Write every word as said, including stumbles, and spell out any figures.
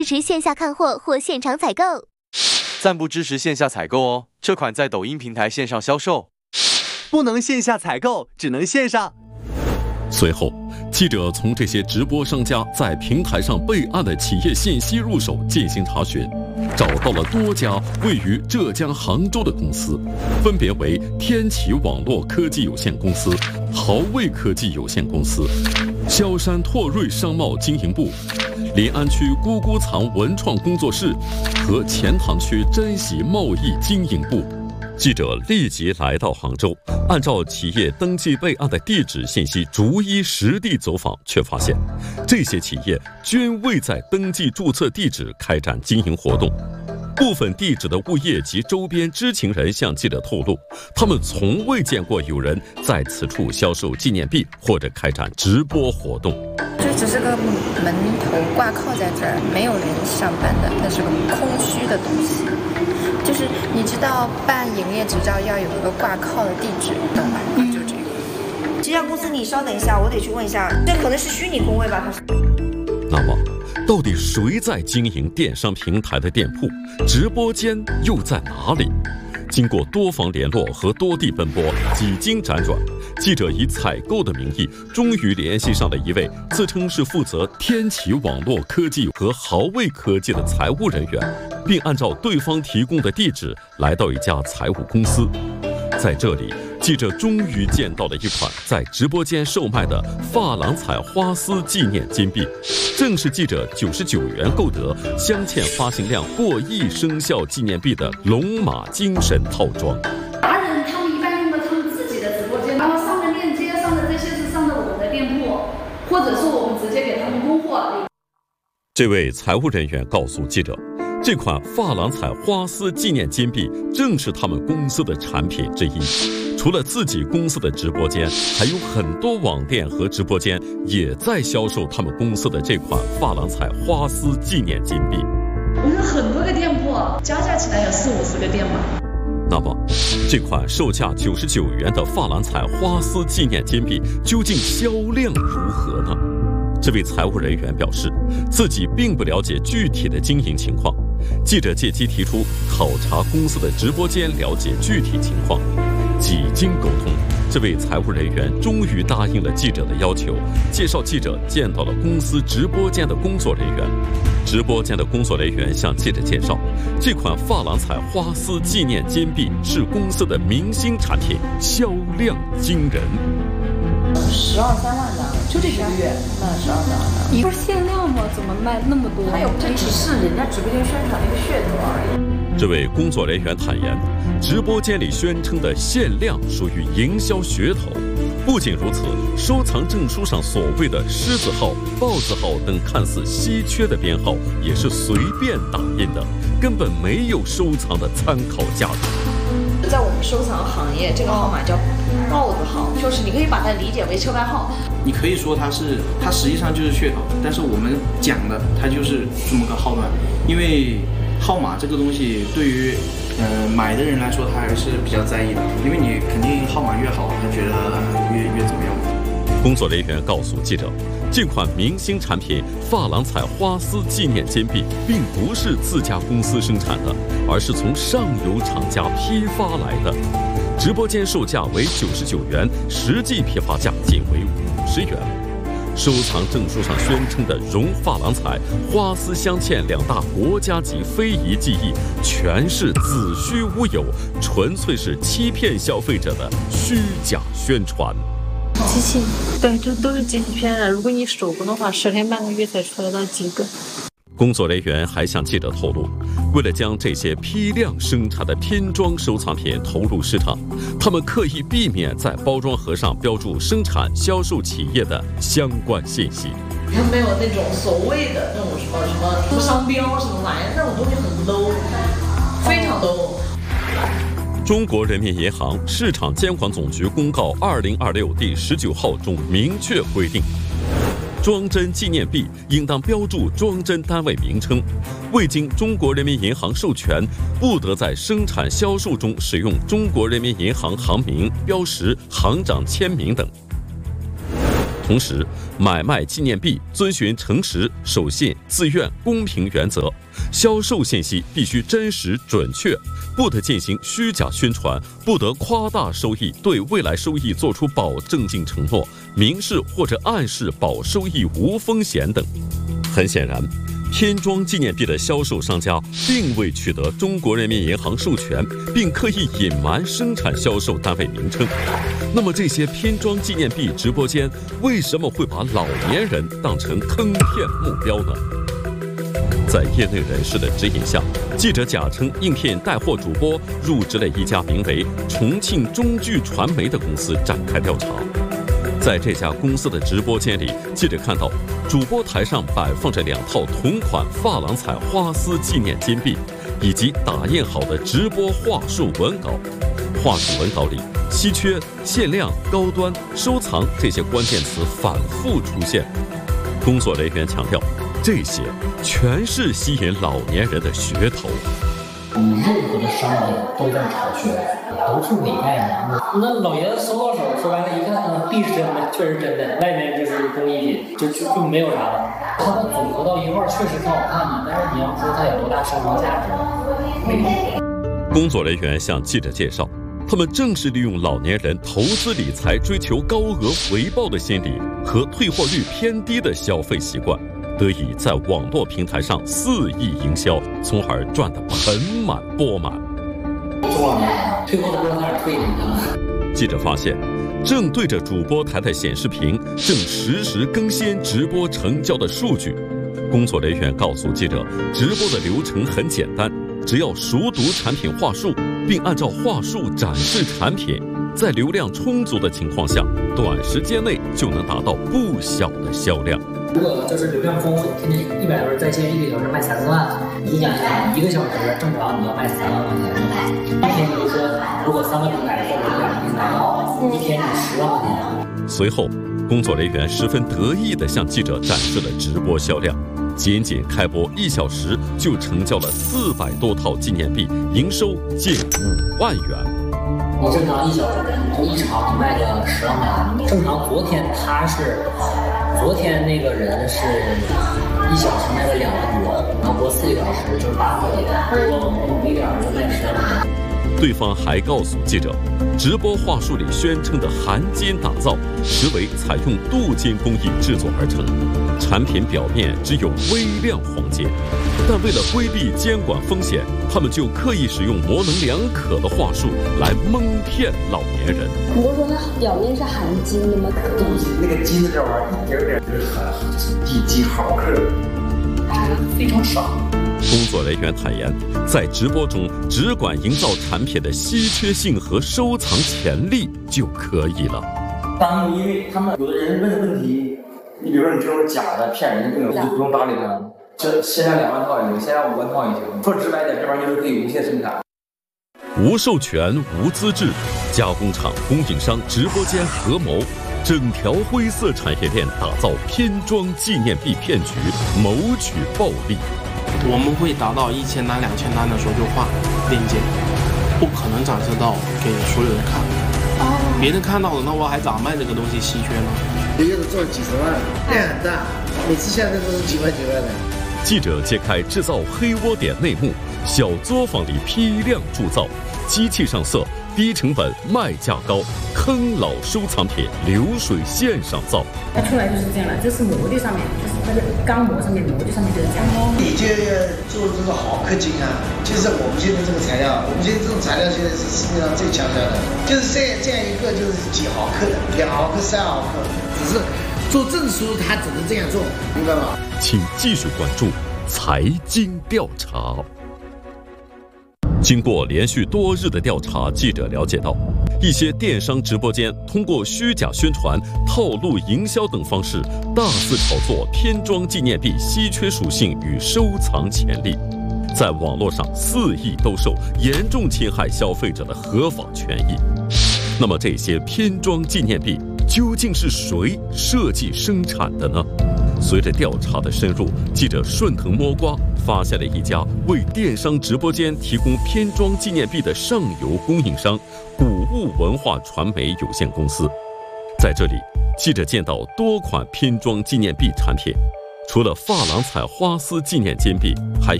支持线下看货或现场采购。 暂不支持线下采购哦，这款在抖音平台线上销售， 不能线下采购，只能线上。 随后，记者从这些直播商家在平台上备案的企业信息入手进行查询，找到了多家位于浙江杭州的公司，分别为天启网络科技有限公司、豪卫科技有限公司、萧山拓瑞商贸经营部、临安区咕咕藏文创工作室和钱塘区珍惜贸易经营部。记者立即来到杭州，按照企业登记备案的地址信息逐一实地走访，却发现这些企业均未在登记注册地址开展经营活动。部分地址的物业及周边知情人向记者透露，他们从未见过有人在此处销售纪念币或者开展直播活动。 就只是个门头挂靠在这儿，没有人上班的，那是个空虚的东西。就是你知道办营业执照要有一个挂靠的地址，懂吗？嗯，就这个。 这家公司你稍等一下，我得去问一下，这可能是虚拟工位吧？ 那么，到底谁在经营电商平台的店铺？直播间又在哪里？经过多方联络和多地奔波，几经辗转，记者以采购的名义，终于联系上了一位自称是负责天启网络科技和豪卫科技的财务人员，并按照对方提供的地址来到一家财务公司。在这里，记者终于见到了一款在直播间售卖的珐琅彩花丝纪念金币，正是记者九十九元购得镶嵌发行量过亿生肖纪念币的龙马精神套装。 达人他们一般用的他们自己的直播间，然后上的链接上的这些是上的我们的店铺，或者说我们直接给他们供货。 这位财务人员告诉记者，这款珐琅彩花丝纪念金币正是他们公司的产品之一。除了自己公司的直播间，还有很多网店和直播间也在销售他们公司的这款珐琅彩花丝纪念金币。 我们很多个店铺，加加起来有四五十个店吧。 那么，这款售价九十九元的珐琅彩花丝纪念金币究竟销量如何呢？这位财务人员表示，自己并不了解具体的经营情况。记者借机提出考察公司的直播间，了解具体情况。几经沟通，这位财务人员终于答应了记者的要求，介绍记者见到了公司直播间的工作人员。直播间的工作人员向记者介绍，这款珐琅彩花丝纪念金币是公司的明星产品，销量惊人。 十二三万的，就这个月卖了十二三万的。 你不是限量吗？怎么卖那么多？ 还有，这只是人家直播间宣传的一个噱头而已。 这位工作人员坦言，直播间里宣称的限量属于营销噱头。不仅如此，收藏证书上所谓的狮子号、豹子号等看似稀缺的编号，也是随便打印的，根本没有收藏的参考价值。 在我们收藏行业，这个号码叫豹子号，就是你可以把它理解为车牌号。 你可以说它是，它实际上就是噱头，但是我们讲的它就是这么个号段。因为号码这个东西，对于呃买的人来说，他还是比较在意的，因为你肯定号码越好，他觉得越越怎么样。 工作人员告诉记者，这款明星产品珐琅彩花丝纪念金币并不是自家公司生产的，而是从上游厂家批发来的。直播间售价为九十九元，实际批发价仅为五十元。收藏证书上宣称的融珐琅彩花丝镶嵌两大国家级非遗技艺，全是子虚乌有，纯粹是欺骗消费者的虚假宣传。 机器，对，这都是机器片的。如果你手工的话，十天半个月才出来到几个。 工作人员还向记者透露，为了将这些批量生产的拼装收藏品投入市场，他们刻意避免在包装盒上标注生产销售企业的相关信息。 它没有那种所谓的那种什么什么商标什么玩意儿，那种东西很 low， 非常 low。 中国人民银行市场监管总局公告二零二六第十九号中明确规定，装帧纪念币应当标注装帧单位名称，未经中国人民银行授权，不得在生产销售中使用中国人民银行行名、标识、行长签名等。 同时，买卖纪念币遵循诚实、守信、自愿、公平原则，销售信息必须真实准确，不得进行虚假宣传，不得夸大收益，对未来收益作出保证性承诺，明示或者暗示保收益无风险等。很显然，偏装纪念币的销售商家并未取得中国人民银行授权，并刻意隐瞒生产销售单位名称。那么这些偏装纪念币直播间为什么会把老年人当成坑骗目标呢？在业内人士的指引下，记者假称应聘带货主播，入职了一家名为重庆中聚传媒的公司展开调查。在这家公司的直播间里，记者看到主播台上摆放着两套同款珐琅彩花丝纪念金币，以及打印好的直播话术文稿。话术文稿里，稀缺、限量、高端、收藏这些关键词反复出现。工作人员强调，这些全是吸引老年人的噱头。 你任何的商品都在炒噱，都是伪卖的。那老爷子收到手，说白了，一看，嗯，币是真的，确实真的，外面就是工艺品，就就就没有啥了。它们组合到一块儿确实挺好看的，但是你要说它有多大收藏价值，没有。 工作人员向记者介绍，他们正是利用老年人投资理财追求高额回报的心理和退货率偏低的消费习惯，得以在网络平台上肆意营销，从而赚得盆满钵满。 多少年退货都不知道哪退呢？ 记者发现，正对着主播台的显示屏正实时更新直播成交的数据。工作人员告诉记者，直播的流程很简单，只要熟读产品话术，并按照话术展示产品，在流量充足的情况下，短时间内就能达到不小的销量。 如果就是流量丰富，天天一百多人在线，一个小时卖三四万，你想想，一个小时正常你要卖三万块钱，一天比如说，如果三个平台或者两个平台的话，一天你十万块钱。 随后，工作人员十分得意地向记者展示了直播销量，仅仅开播一小时就成交了四百多套纪念币，营收近五万元。 你正常一小时就一场卖个十万块钱，正常昨天他是，昨天那个人是一小时卖了两万多，然后播四个小时就是八块钱，我努力点就卖十万块钱。 对方还告诉记者，直播话术里宣称的含金打造，实为采用镀金工艺制作而成，产品表面只有微量黄金。但为了规避监管风险，他们就刻意使用模棱两可的话术来蒙骗老年人。 你都说它表面是含金的吗？ 东西那个金这玩意儿一点点就是很几几毫克，非常少。 工作人员坦言，在直播中只管营造产品的稀缺性和收藏潜力就可以了。 当因为他们有的人问问题，你比如说你这种假的骗人的这种，就不用搭理他。这限量两万套也行，限量五万套也行。说直白点，这玩意儿就是可以无限生产。 无授权、无资质，加工厂、供应商、直播间合谋，整条灰色产业链打造偏装纪念币骗局，谋取暴利。 我们会达到一千单、两千单的时候就换链接，不可能展示到给所有人看。哦，别人看到了，那我还咋卖这个东西稀缺呢？ 一个月做几十万，量很大，每次现在都是几万几万的。 记者揭开制造黑窝点内幕，小作坊里批量铸造，机器上色，低成本卖价高，坑老收藏品，流水线上造。 它出来就是这样了，这是模具上面，就是它的钢模上面，模具上面就是这样。 你就要做这个好氪金啊！就是我们现在这个材料，我们现在这种材料现在是世界上最强大的，就是这这样一个就是几毫克的，两毫克、三毫克，只是做证书它只能这样做，明白吗？ 请继续关注财经调查。经过连续多日的调查，记者了解到，一些电商直播间通过虚假宣传、套路营销等方式，大肆炒作偏装纪念币稀缺属性与收藏潜力，在网络上肆意兜售，严重侵害消费者的合法权益。那么，这些偏装纪念币究竟是谁设计生产的呢？随着调查的深入，记者顺藤摸瓜，发现了一家为电商直播间提供偏装纪念币的上游供应商——谷物文化传媒有限公司。 在这里，记者见到多款拼装纪念币产品，除了珐琅彩花丝纪念金币，还有